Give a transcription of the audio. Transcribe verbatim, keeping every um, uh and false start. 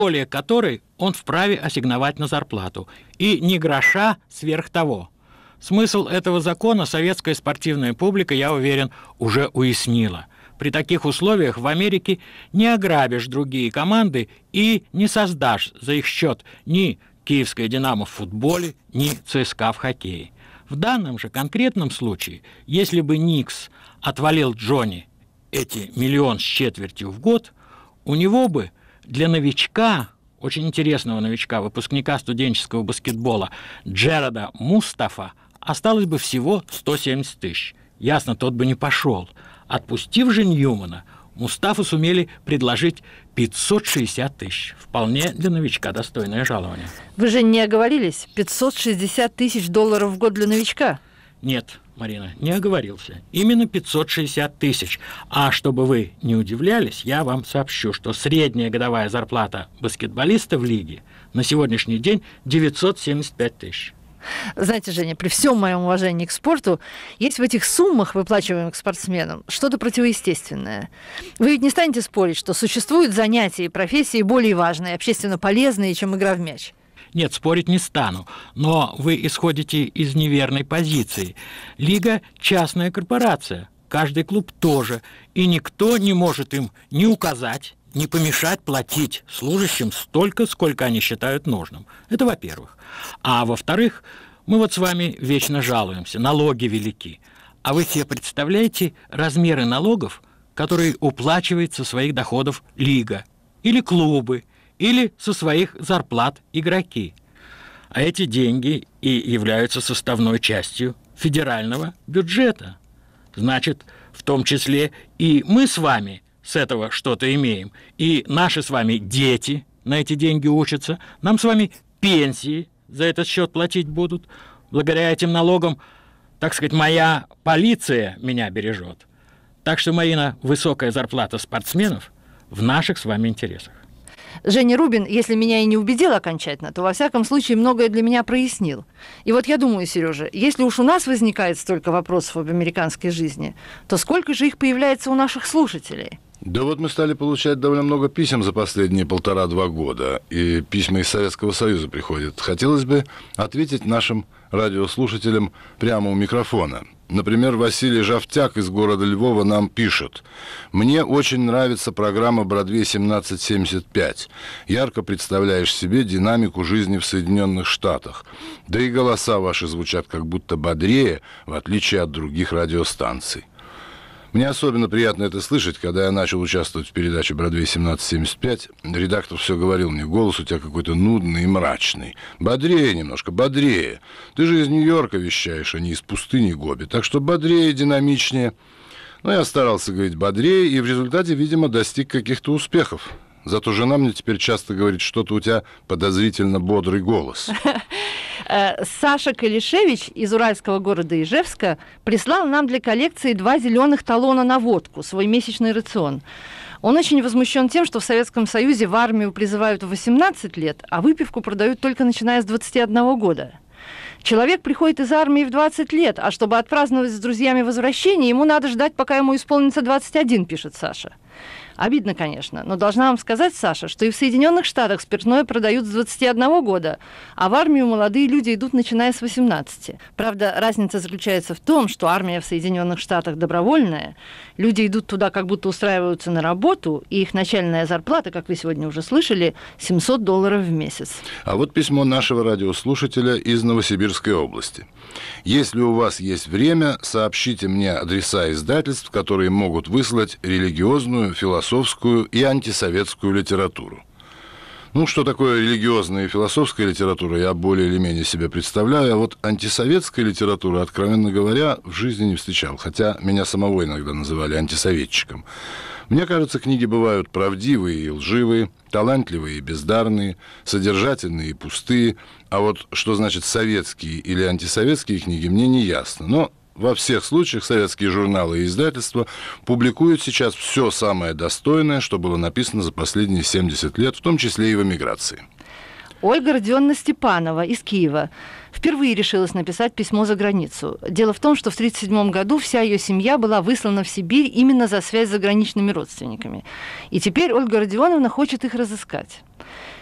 более которой он вправе ассигновать на зарплату, и ни гроша сверх того. Смысл этого закона советская спортивная публика, я уверен, уже уяснила. При таких условиях в Америке не ограбишь другие команды и не создашь за их счет ни Киевское «Динамо» в футболе, ни ЦСКА в хоккее. В данном же конкретном случае, если бы Никс отвалил Джонни эти миллион с четвертью в год, у него бы для новичка, очень интересного новичка, выпускника студенческого баскетбола Джереда Мустафа, осталось бы всего сто семьдесят тысяч. Ясно, тот бы не пошел. Отпустив же Ньюмана, Мустафу сумели предложить пятьсот шестьдесят тысяч. Вполне для новичка достойное жалование. Вы же не оговорились? пятьсот шестьдесят тысяч долларов в год для новичка? Нет, Марина, не оговорился. Именно пятьсот шестьдесят тысяч. А чтобы вы не удивлялись, я вам сообщу, что средняя годовая зарплата баскетболиста в лиге на сегодняшний день девятьсот семьдесят пять тысяч. Знаете, Женя, при всем моем уважении к спорту, есть в этих суммах, выплачиваемых спортсменам, что-то противоестественное. Вы ведь не станете спорить, что существуют занятия и профессии более важные, общественно полезные, чем игра в мяч? Нет, спорить не стану, но вы исходите из неверной позиции. Лига – частная корпорация, каждый клуб тоже, и никто не может им ни указать, ни помешать платить служащим столько, сколько они считают нужным. Это во-первых. А во-вторых, мы вот с вами вечно жалуемся, налоги велики. А вы себе представляете размеры налогов, которые уплачивает со своих доходов лига, или клубы, или со своих зарплат игроки? А эти деньги и являются составной частью федерального бюджета. Значит, в том числе и мы с вами с этого что-то имеем. И наши с вами дети на эти деньги учатся. Нам с вами пенсии за этот счет платить будут. Благодаря этим налогам, так сказать, моя полиция меня бережет. Так что, Марина, высокая зарплата спортсменов в наших с вами интересах. Женя Рубин, если меня и не убедил окончательно, то во всяком случае многое для меня прояснил. И вот я думаю, Сережа, если уж у нас возникает столько вопросов об американской жизни, то сколько же их появляется у наших слушателей? Да вот мы стали получать довольно много писем за последние полтора-два года, и письма из Советского Союза приходят. Хотелось бы ответить нашим радиослушателям прямо у микрофона. Например, Василий Жавтяк из города Львова нам пишет: «Мне очень нравится программа «Бродвей семнадцать семьдесят пять». Ярко представляешь себе динамику жизни в Соединенных Штатах. Да и голоса ваши звучат как будто бодрее, в отличие от других радиостанций». Мне особенно приятно это слышать, когда я начал участвовать в передаче «Бродвей семнадцать семьдесят пять». Редактор все говорил мне: голос у тебя какой-то нудный и мрачный. Бодрее немножко, бодрее. Ты же из Нью-Йорка вещаешь, а не из пустыни Гоби. Так что бодрее, динамичнее. Но я старался говорить бодрее, и в результате, видимо, достиг каких-то успехов. Зато жена мне теперь часто говорит: что-то у тебя подозрительно бодрый голос. Саша Калишевич из уральского города Ижевска прислал нам для коллекции два зеленых талона на водку, свой месячный рацион. Он очень возмущен тем, что в Советском Союзе в армию призывают в восемнадцать лет, а выпивку продают только начиная с двадцати одного года. Человек приходит из армии в двадцать лет, а чтобы отпраздновать с друзьями возвращение, ему надо ждать, пока ему исполнится двадцать один, пишет Саша. Обидно, конечно, но должна вам сказать, Саша, что и в Соединенных Штатах спиртное продают с двадцати одного года, а в армию молодые люди идут, начиная с восемнадцати. Правда, разница заключается в том, что армия в Соединенных Штатах добровольная, люди идут туда, как будто устраиваются на работу, и их начальная зарплата, как вы сегодня уже слышали, семьсот долларов в месяц. А вот письмо нашего радиослушателя из Новосибирской области. Если у вас есть время, сообщите мне адреса издательств, которые могут выслать религиозную, философскую и антисоветскую литературу. Ну, что такое религиозная и философская литература, я более или менее себе представляю, а вот антисоветская литература, откровенно говоря, в жизни не встречал, хотя меня самого иногда называли антисоветчиком. Мне кажется, книги бывают правдивые и лживые, талантливые и бездарные, содержательные и пустые, а вот что значит советские или антисоветские книги, мне не ясно. Но во всех случаях советские журналы и издательства публикуют сейчас все самое достойное, что было написано за последние семьдесят лет, в том числе и в эмиграции. Ольга Родионовна Степанова из Киева впервые решилась написать письмо за границу. Дело в том, что в тысяча девятьсот тридцать седьмом году вся ее семья была выслана в Сибирь именно за связь с заграничными родственниками. И теперь Ольга Родионовна хочет их разыскать.